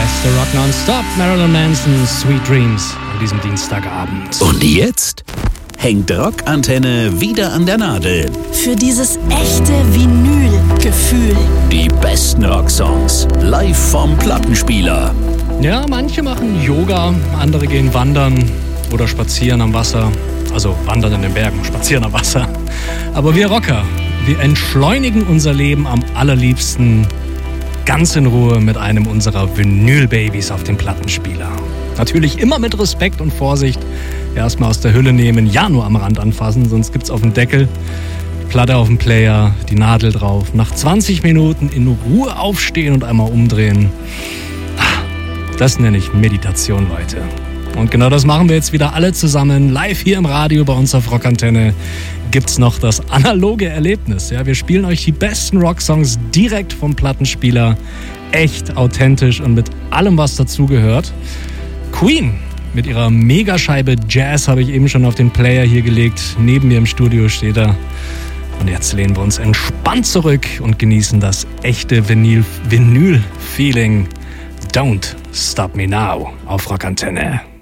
beste Rock nonstop. Marilyn Manson, Sweet Dreams an diesem Dienstagabend. Und jetzt hängt Rockantenne wieder an der Nadel. Für dieses echte Vinyl-Gefühl. Die besten Rocksongs live vom Plattenspieler. Ja, manche machen Yoga, andere gehen wandern oder spazieren am Wasser. Also wandern in den Bergen, spazieren am Wasser. Aber wir Rocker, wir entschleunigen unser Leben am allerliebsten ganz in Ruhe mit einem unserer Vinyl-Babys auf dem Plattenspieler. Natürlich immer mit Respekt und Vorsicht. Erstmal aus der Hülle nehmen, ja nur am Rand anfassen, sonst gibt's auf dem Deckel Platte auf dem Player, die Nadel drauf. Nach 20 Minuten in Ruhe aufstehen und einmal umdrehen. Das nenne ich Meditation, Leute. Und genau das machen wir jetzt wieder alle zusammen. Live hier im Radio bei uns auf Rockantenne gibt's noch das analoge Erlebnis. Ja, wir spielen euch die besten Rocksongs direkt vom Plattenspieler. Echt authentisch und mit allem, was dazugehört. Queen mit ihrer Megascheibe Jazz habe ich eben schon auf den Player hier gelegt. Neben mir im Studio steht er. Und jetzt lehnen wir uns entspannt zurück und genießen das echte Vinyl-Feeling. Don't Stop Me Now auf Rockantenne.